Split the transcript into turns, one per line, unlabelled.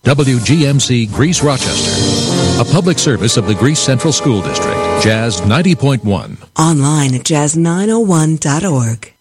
WGMC Greece Rochester, a public service of the Greece Central School District, Jazz 90.1.
Online at jazz901.org.